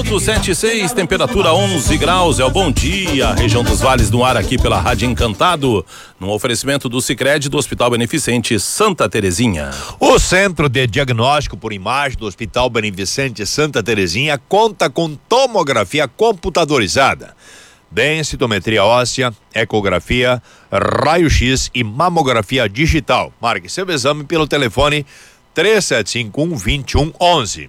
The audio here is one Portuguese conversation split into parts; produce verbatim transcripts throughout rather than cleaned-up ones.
minutos, sete e seis, temperatura onze graus, é o bom dia. Região dos Vales no ar aqui pela Rádio Encantado, no oferecimento do Sicredi do Hospital Beneficente Santa Terezinha. O Centro de Diagnóstico por Imagem do Hospital Beneficente Santa Terezinha conta com tomografia computadorizada, densitometria óssea, ecografia, raio-x e mamografia digital. Marque seu exame pelo telefone três sete cinco um, dois um um um.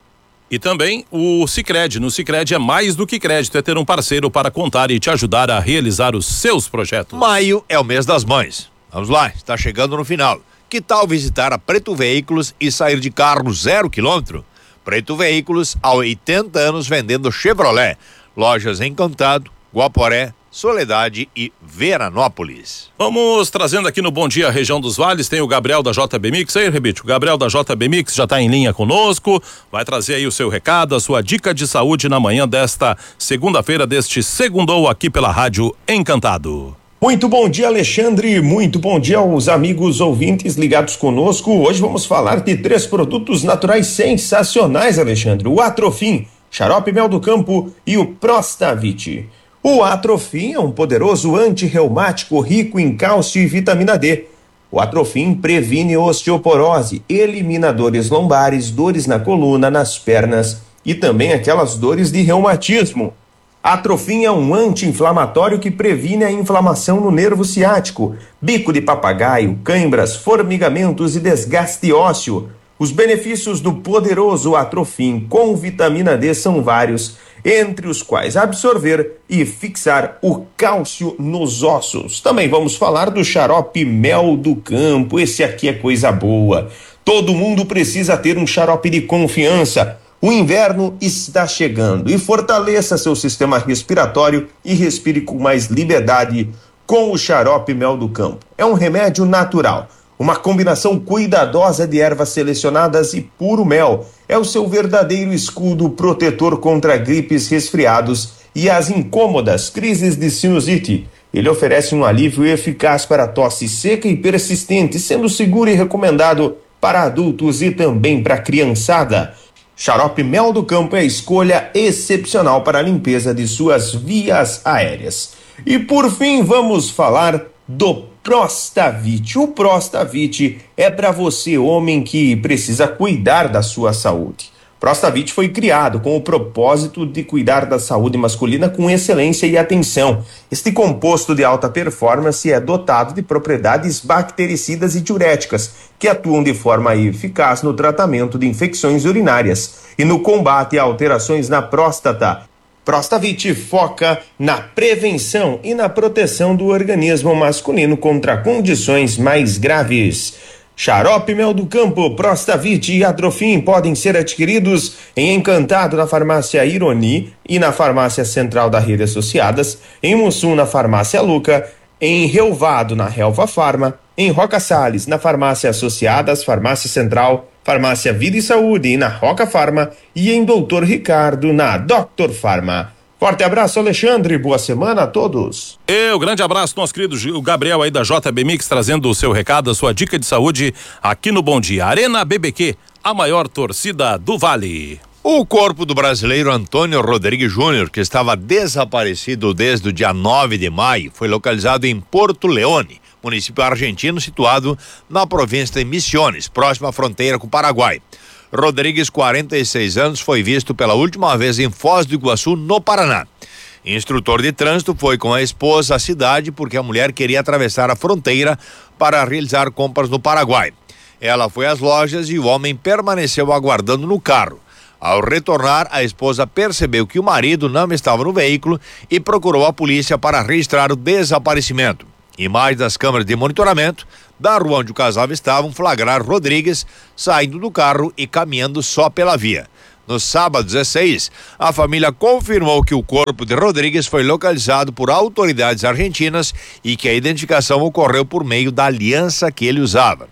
E também o Sicredi. No Sicredi é mais do que crédito, é ter um parceiro para contar e te ajudar a realizar os seus projetos. Maio é o mês das mães. Vamos lá, está chegando no final. Que tal visitar a Preto Veículos e sair de carro zero quilômetro? Preto Veículos, há oitenta anos vendendo Chevrolet. Lojas Encantado, Guaporé, Soledade e Veranópolis. Vamos trazendo aqui no Bom Dia Região dos Vales, tem o Gabriel da J B Mix. Aí, Rebite, o Gabriel da J B Mix já está em linha conosco, vai trazer aí o seu recado, a sua dica de saúde na manhã desta segunda-feira, deste segundou aqui pela Rádio Encantado. Muito bom dia, Alexandre, muito bom dia aos amigos ouvintes ligados conosco. Hoje vamos falar de três produtos naturais sensacionais, Alexandre: o Atrofim, xarope mel do campo e o Prostavit. O Atrofim é um poderoso antirreumático rico em cálcio e vitamina D. O Atrofim previne osteoporose, elimina dores lombares, dores na coluna, nas pernas e também aquelas dores de reumatismo. Atrofim é um anti-inflamatório que previne a inflamação no nervo ciático, bico de papagaio, cãibras, formigamentos e desgaste ósseo. Os benefícios do poderoso Atrofim com vitamina D são vários, entre os quais absorver e fixar o cálcio nos ossos. Também vamos falar do xarope mel do campo. Esse aqui é coisa boa. Todo mundo precisa ter um xarope de confiança. O inverno está chegando e fortaleça seu sistema respiratório e respire com mais liberdade com o xarope mel do campo. É um remédio natural, uma combinação cuidadosa de ervas selecionadas e puro mel. É o seu verdadeiro escudo protetor contra gripes, resfriados e as incômodas crises de sinusite. Ele oferece um alívio eficaz para tosse seca e persistente, sendo seguro e recomendado para adultos e também para a criançada. Xarope mel do campo é a escolha excepcional para a limpeza de suas vias aéreas. E por fim, vamos falar do Prostavit. O Prostavit é para você, homem, que precisa cuidar da sua saúde. Prostavit foi criado com o propósito de cuidar da saúde masculina com excelência e atenção. Este composto de alta performance é dotado de propriedades bactericidas e diuréticas, que atuam de forma eficaz no tratamento de infecções urinárias e no combate a alterações na próstata. Prostavit foca na prevenção e na proteção do organismo masculino contra condições mais graves. Xarope mel do campo, Prostavit e Atrofim podem ser adquiridos em Encantado na farmácia Ironi e na farmácia Central da Rede Associadas, em Mussum na farmácia Luca, em Relvado na Relva Farma, em Roca Salles na farmácia Associadas, farmácia Central, farmácia Vida e Saúde e na Roca Farma e em Doutor Ricardo na Doctor Farma. Forte abraço, Alexandre, boa semana a todos. Eu, grande abraço, nosso querido o Gabriel aí da J B Mix, trazendo o seu recado, a sua dica de saúde aqui no Bom Dia. Arena B B Q, a maior torcida do Vale. O corpo do brasileiro Antônio Rodrigues Júnior, que estava desaparecido desde o dia nove de maio, foi localizado em Porto Leone, município argentino situado na província de Misiones, próxima à fronteira com o Paraguai. Rodrigues, quarenta e seis anos, foi visto pela última vez em Foz do Iguaçu, no Paraná. Instrutor de trânsito foi com a esposa à cidade porque a mulher queria atravessar a fronteira para realizar compras no Paraguai. Ela foi às lojas e o homem permaneceu aguardando no carro. Ao retornar, a esposa percebeu que o marido não estava no veículo e procurou a polícia para registrar o desaparecimento. Imagens das câmeras de monitoramento da rua onde o casal estava flagraram Rodrigues saindo do carro e caminhando só pela via. No sábado dezesseis, a família confirmou que o corpo de Rodrigues foi localizado por autoridades argentinas e que a identificação ocorreu por meio da aliança que ele usava.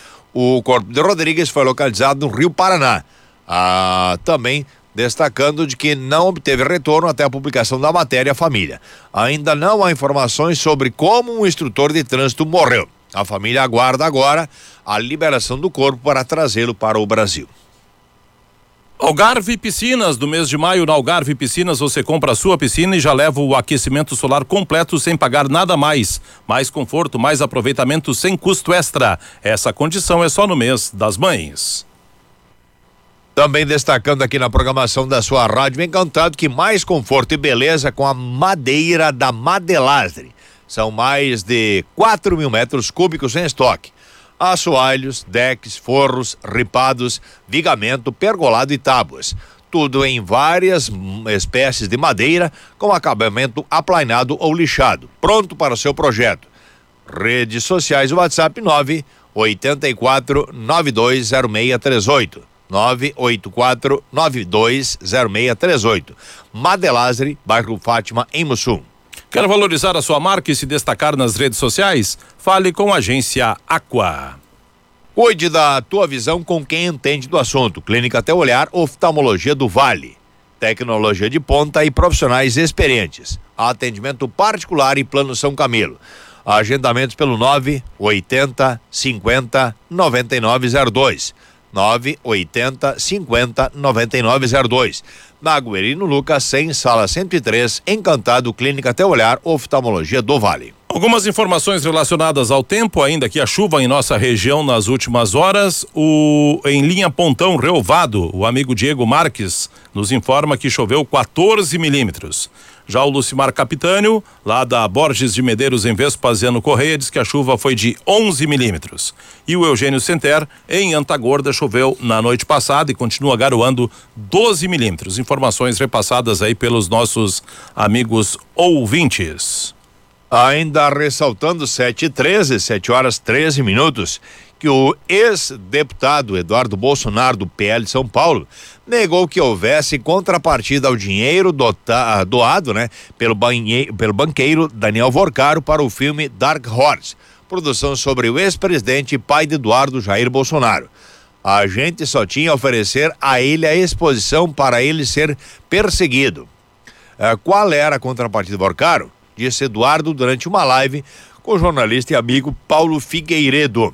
O corpo de Rodrigues foi localizado no Rio Paraná. Ah, também destacando de que não obteve retorno até a publicação da matéria à família. Ainda não há informações sobre como um instrutor de trânsito morreu. A família aguarda agora a liberação do corpo para trazê-lo para o Brasil. Algarve Piscinas, do mês de maio na Algarve Piscinas você compra a sua piscina e já leva o aquecimento solar completo sem pagar nada mais. Mais conforto, mais aproveitamento sem custo extra. Essa condição é só no mês das mães. Também destacando aqui na programação da sua rádio Encantado que mais conforto e beleza com a madeira da Madelastre. São mais de quatro mil metros cúbicos em estoque. Assoalhos, decks, forros, ripados, vigamento, pergolado e tábuas. Tudo em várias espécies de madeira com acabamento aplainado ou lixado. Pronto para o seu projeto. Redes sociais, WhatsApp nove oito quatro nove dois zero seis três oito. nove oito quatro nove dois zero seis três oito. Madelastre, bairro Fátima, em Mussum. Quer valorizar a sua marca e se destacar nas redes sociais? Fale com a agência Aqua. Cuide da tua visão com quem entende do assunto. Clínica Até Olhar, Oftalmologia do Vale. Tecnologia de ponta e profissionais experientes. Atendimento particular e Plano São Camilo. Agendamentos pelo nove oitenta cinquenta noventa e nove zero dois. nove oitenta cinquenta noventa e nove zero dois. Na Guerino Lucas cem, sala cento e três, Encantado, Clínica Até Olhar, Oftalmologia do Vale. Algumas informações relacionadas ao tempo, ainda que a chuva em nossa região nas últimas horas. O em linha Pontão Reovado, o amigo Diego Marques nos informa que choveu quatorze milímetros. Já o Lucimar Capitânio, lá da Borges de Medeiros, em Vespasiano Correia, diz que a chuva foi de onze milímetros. E o Eugênio Senter, em Antagorda, choveu na noite passada e continua garoando doze milímetros. Informações repassadas aí pelos nossos amigos ouvintes. Ainda ressaltando sete e treze, sete horas treze minutos, que o ex-deputado Eduardo Bolsonaro, do P L de São Paulo, negou que houvesse contrapartida ao dinheiro dota, doado, né, pelo, banhe, pelo banqueiro Daniel Vorcaro para o filme Dark Horse, produção sobre o ex-presidente e pai de Eduardo, Jair Bolsonaro. A gente só tinha a oferecer a ele a exposição para ele ser perseguido. Ah, qual era a contrapartida do Vorcaro? Disse Eduardo durante uma live com o jornalista e amigo Paulo Figueiredo.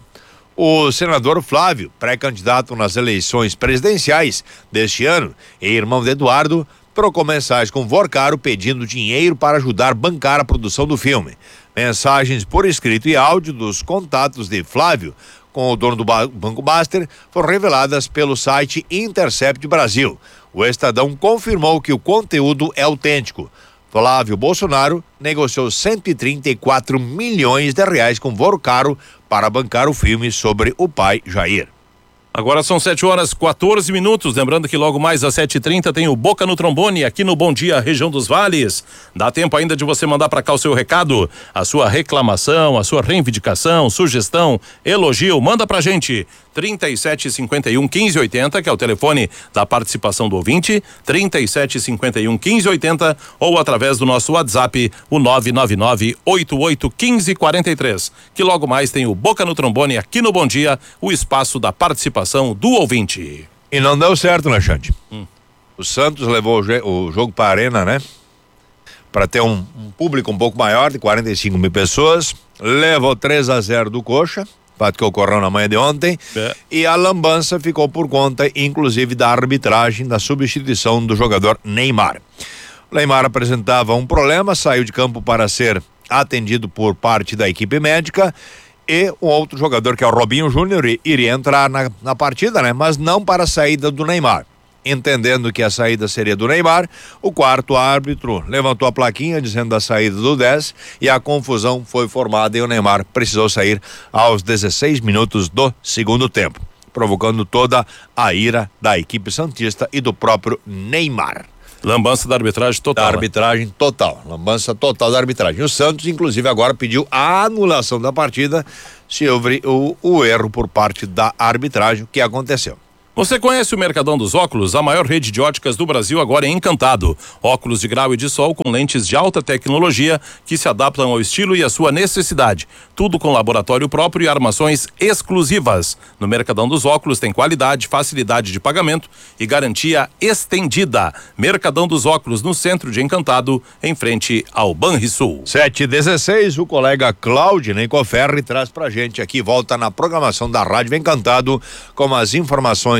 O senador Flávio, pré-candidato nas eleições presidenciais deste ano, e irmão de Eduardo, trocou mensagens com Vorcaro pedindo dinheiro para ajudar a bancar a produção do filme. Mensagens por escrito e áudio dos contatos de Flávio com o dono do Banco Master foram reveladas pelo site Intercept Brasil. O Estadão confirmou que o conteúdo é autêntico. Flávio Bolsonaro negociou cento e trinta e quatro milhões de reais com Vorcaro para bancar o filme sobre o pai Jair. Agora são sete horas quatorze minutos, lembrando que logo mais às sete e trinta tem o Boca no Trombone aqui no Bom Dia Região dos Vales. Dá tempo ainda de você mandar para cá o seu recado, a sua reclamação, a sua reivindicação, sugestão, elogio, manda pra gente. trinta e sete cinquenta e um quinze oitenta, que é o telefone da participação do ouvinte, trinta e sete cinquenta e um quinze oitenta, ou através do nosso WhatsApp, o nove nove nove oito oito um cinco quatro três, que logo mais tem o Boca no Trombone aqui no Bom Dia, o espaço da participação do ouvinte. E não deu certo, né, Xande? Hum. O Santos levou o, o jogo para a Arena, né? Para ter um, um público um pouco maior, de quarenta e cinco mil pessoas, levou três a zero do Coxa, fato que ocorreu na manhã de ontem, é. E a lambança ficou por conta, inclusive, da arbitragem, da substituição do jogador Neymar. O Neymar apresentava um problema, saiu de campo para ser atendido por parte da equipe médica, e um outro jogador, que é o Robinho Júnior, iria entrar na, na partida, né? Mas não para a saída do Neymar. Entendendo que a saída seria do Neymar, o quarto árbitro levantou a plaquinha dizendo da saída do dez e a confusão foi formada e o Neymar precisou sair aos dezesseis minutos do segundo tempo, provocando toda a ira da equipe santista e do próprio Neymar. Lambança da arbitragem total. Da arbitragem né? total, lambança total da arbitragem. O Santos, inclusive, agora pediu a anulação da partida se houve o, o erro por parte da arbitragem, o que aconteceu. Você conhece o Mercadão dos Óculos? A maior rede de óticas do Brasil agora é Encantado. Óculos de grau e de sol com lentes de alta tecnologia que se adaptam ao estilo e à sua necessidade. Tudo com laboratório próprio e armações exclusivas. No Mercadão dos Óculos tem qualidade, facilidade de pagamento e garantia estendida. Mercadão dos Óculos no centro de Encantado, em frente ao Banrisul. sete e dezesseis, o colega Cláudio Necoferri traz pra gente aqui, volta na programação da Rádio Encantado com as informações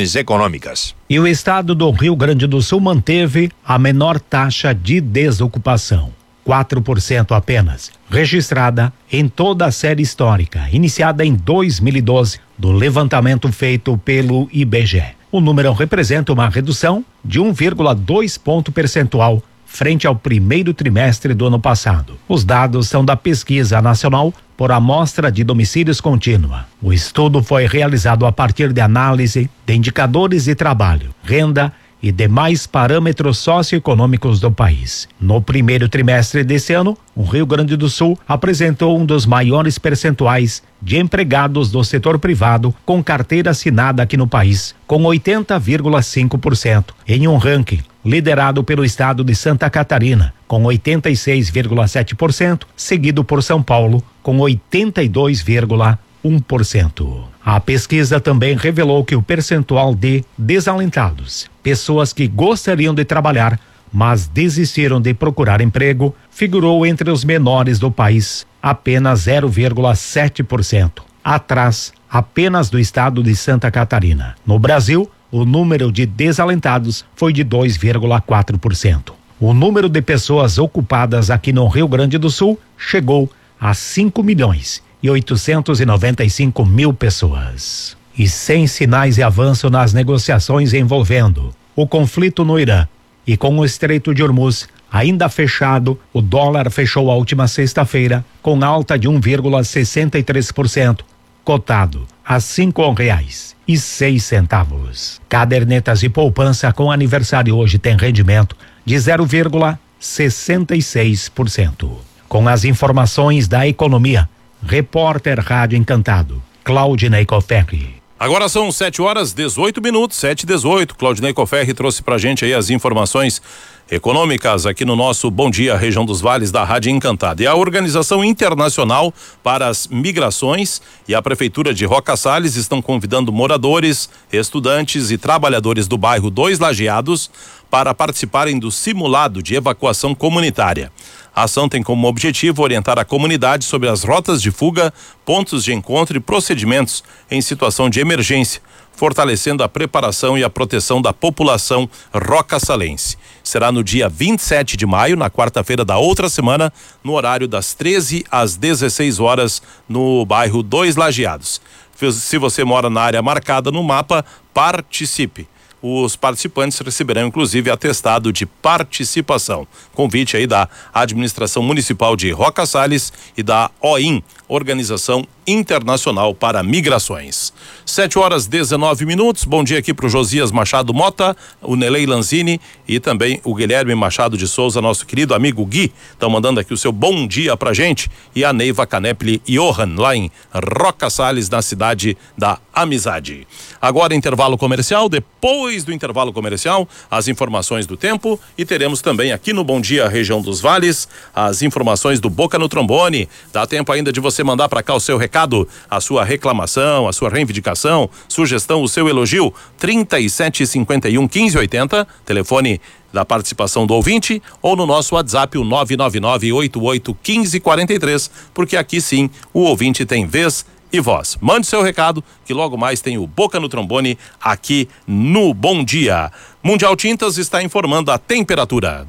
condições econômicas. E o estado do Rio Grande do Sul manteve a menor taxa de desocupação, quatro por cento apenas, registrada em toda a série histórica, iniciada em dois mil e doze, do levantamento feito pelo I B G E. O número representa uma redução de um vírgula dois ponto percentual frente ao primeiro trimestre do ano passado. Os dados são da Pesquisa Nacional por Amostra de Domicílios Contínua. O estudo foi realizado a partir de análise de indicadores de trabalho, renda e demais parâmetros socioeconômicos do país. No primeiro trimestre desse ano, o Rio Grande do Sul apresentou um dos maiores percentuais de empregados do setor privado com carteira assinada aqui no país, com oitenta vírgula cinco por cento, em um ranking liderado pelo estado de Santa Catarina, com oitenta e seis vírgula sete por cento, seguido por São Paulo, com oitenta e dois vírgula um por cento. A pesquisa também revelou que o percentual de desalentados, pessoas que gostariam de trabalhar, mas desistiram de procurar emprego, figurou entre os menores do país, apenas zero vírgula sete por cento, atrás apenas do estado de Santa Catarina. No Brasil, o número de desalentados foi de dois vírgula quatro por cento. O número de pessoas ocupadas aqui no Rio Grande do Sul chegou a cinco milhões e oitocentos e noventa e cinco mil pessoas. E sem sinais de avanço nas negociações envolvendo o conflito no Irã e com o Estreito de Hormuz ainda fechado, o dólar fechou a última sexta-feira com alta de um vírgula sessenta e três por cento, cotado a cinco reais e seis centavos. Cadernetas de poupança com aniversário hoje tem rendimento de zero vírgula sessenta e seis por cento. Com as informações da economia, repórter Rádio Encantado, Claudinei Coferri. Agora são sete horas, dezoito minutos, sete e dezoito. Claudinei Coferri trouxe pra gente aí as informações econômicas aqui no nosso Bom Dia Região dos Vales da Rádio Encantada. E a Organização Internacional para as Migrações e a Prefeitura de Roca Salles estão convidando moradores, estudantes e trabalhadores do bairro Dois Lajeados para participarem do simulado de evacuação comunitária. A ação tem como objetivo orientar a comunidade sobre as rotas de fuga, pontos de encontro e procedimentos em situação de emergência, fortalecendo a preparação e a proteção da população roca-salense. Será no dia vinte e sete de maio, na quarta-feira da outra semana, no horário das treze às dezesseis horas, no bairro Dois Lajeados. Se você mora na área marcada no mapa, participe. Os participantes receberão inclusive atestado de participação. Convite aí da Administração Municipal de Roca Salles e da O I M, Organização Internacional para Migrações. sete horas dezenove minutos. Bom dia aqui para o Josias Machado Mota, o Nelei Lanzini e também o Guilherme Machado de Souza, nosso querido amigo Gui. Estão mandando aqui o seu bom dia pra gente. E a Neiva Canepli Johan, lá em Roca Salles, na cidade da Amizade. Agora intervalo comercial. Depois do intervalo comercial, as informações do tempo e teremos também aqui no Bom Dia Região dos Vales as informações do Boca no Trombone. Dá tempo ainda de você mandar para cá o seu recado, a sua reclamação, a sua reivindicação, sugestão, o seu elogio. trinta e sete cinquenta e um quinze oitenta, telefone da participação do ouvinte, ou no nosso WhatsApp, o nove nove nove oito oito um cinco quatro três, porque aqui sim o ouvinte tem vez e voz. Mande seu recado, que logo mais tem o Boca no Trombone aqui no Bom Dia. Mundial Tintas está informando a temperatura.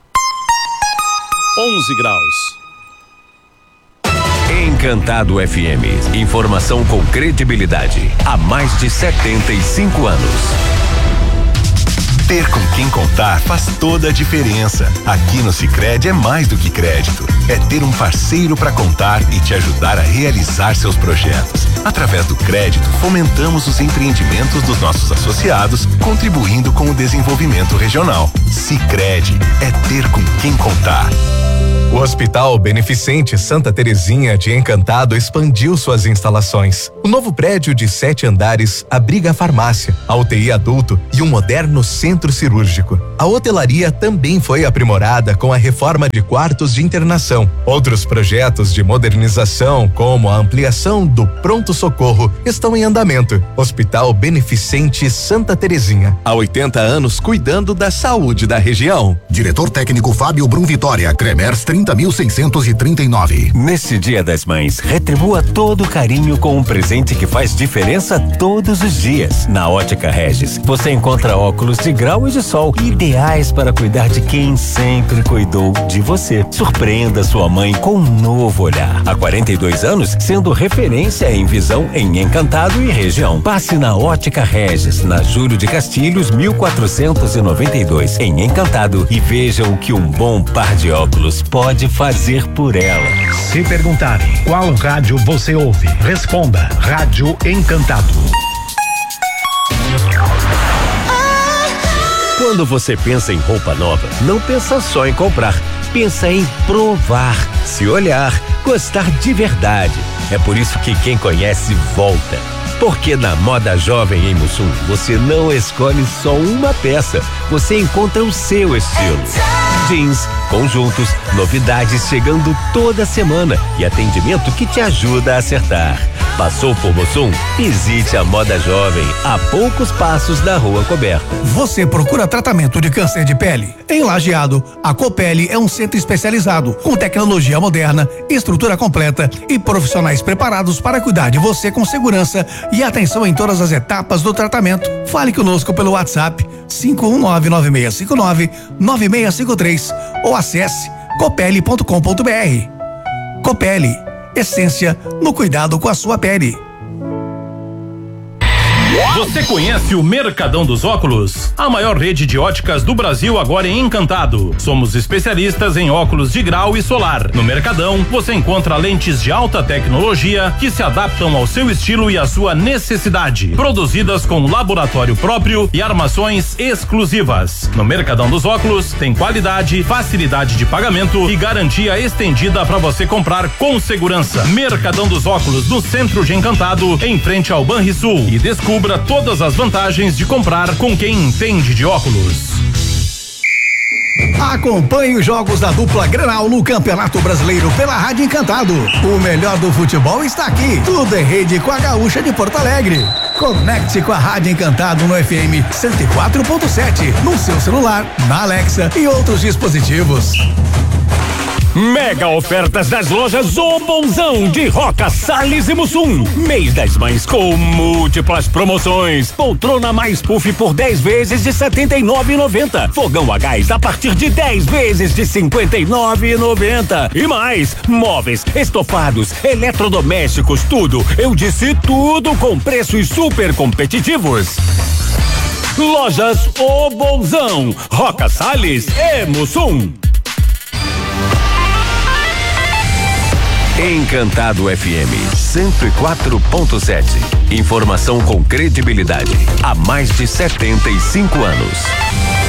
onze graus. Encantado F M. Informação com credibilidade. Há mais de setenta e cinco anos. Ter com quem contar faz toda a diferença. Aqui no Sicredi é mais do que crédito. É ter um parceiro para contar e te ajudar a realizar seus projetos. Através do crédito, fomentamos os empreendimentos dos nossos associados, contribuindo com o desenvolvimento regional. Sicredi é ter com quem contar. O Hospital Beneficente Santa Terezinha de Encantado expandiu suas instalações. O novo prédio de sete andares abriga a farmácia, a U T I adulto e um moderno centro cirúrgico. A hotelaria também foi aprimorada com a reforma de quartos de internação. Outros projetos de modernização, como a ampliação do pronto-socorro, estão em andamento. Hospital Beneficente Santa Terezinha. Há oitenta anos cuidando da saúde da região. Diretor técnico Fábio Brum Vitória, Cremers trinta trinta mil seiscentos e trinta e nove. Nesse Dia das Mães, retribua todo o carinho com um presente que faz diferença todos os dias. Na Ótica Regis, você encontra óculos de grau e de sol, ideais para cuidar de quem sempre cuidou de você. Surpreenda sua mãe com um novo olhar. Há quarenta e dois anos, sendo referência em visão em Encantado e região. Passe na Ótica Regis, na Júlio de Castilhos, mil quatrocentos e noventa e dois, em Encantado, e veja o que um bom par de óculos pode fazer por ela. Se perguntarem qual rádio você ouve, responda: Rádio Encantado. Quando você pensa em roupa nova, não pensa só em comprar, pensa em provar, se olhar, gostar de verdade. É por isso que quem conhece volta. Porque na Moda Jovem em Mussum, você não escolhe só uma peça, você encontra o seu estilo. Jeans, conjuntos, novidades chegando toda semana e atendimento que te ajuda a acertar. Passou por Mussum? Visite a Moda Jovem, a poucos passos da Rua Coberta. Você procura tratamento de câncer de pele? Em Lajeado, a Copele é um centro especializado, com tecnologia moderna, estrutura completa e profissionais preparados para cuidar de você com segurança e atenção em todas as etapas do tratamento. Fale conosco pelo WhatsApp cinco um nove nove seis cinco nove nove seis cinco três ou acesse copele ponto com ponto br. Copele, essência no cuidado com a sua pele. Você conhece o Mercadão dos Óculos? A maior rede de óticas do Brasil agora em Encantado. Somos especialistas em óculos de grau e solar. No Mercadão, você encontra lentes de alta tecnologia que se adaptam ao seu estilo e à sua necessidade. Produzidas com laboratório próprio e armações exclusivas. No Mercadão dos Óculos, tem qualidade, facilidade de pagamento e garantia estendida para você comprar com segurança. Mercadão dos Óculos, no centro de Encantado, em frente ao Banrisul. E descubra todas as vantagens de comprar com quem entende de óculos. Acompanhe os jogos da dupla Grenal no Campeonato Brasileiro pela Rádio Encantado. O melhor do futebol está aqui. Tudo em rede com a Gaúcha de Porto Alegre. Conecte com a Rádio Encantado no F M cento e quatro ponto sete, no seu celular, na Alexa e outros dispositivos. Mega ofertas das lojas O Bonzão de Roca, Salles e Mussum. Mês das Mães com múltiplas promoções. Poltrona mais puff por dez vezes de setenta e nove reais e noventa centavos. Fogão a gás a partir de dez vezes de cinquenta e nove reais e noventa centavos. E mais, móveis, estofados, eletrodomésticos, tudo. Eu disse tudo com preços super competitivos. Lojas O Bonzão, Roca, Salles e Mussum. Encantado F M cento e quatro ponto sete. Informação com credibilidade há mais de setenta e cinco anos.